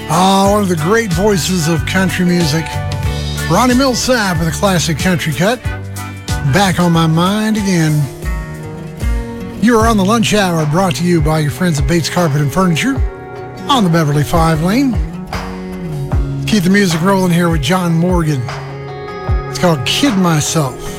One of the great voices of country music, Ronnie Milsap with a classic country cut. Back on my mind again. You are on the lunch hour, brought to you by your friends at Bates Carpet and Furniture on the Beverly 5 lane. Keep the music rolling here with John Morgan. It's called Kid Myself.